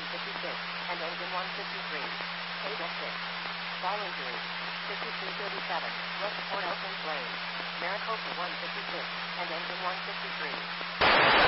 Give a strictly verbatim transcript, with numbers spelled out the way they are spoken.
fifty-six, and engine one fifty-three. Cable six. Ball injury. fifty-three thirty-seven, West Port Oakland Plains. Maricopa one fifty-six, and engine one fifty-three.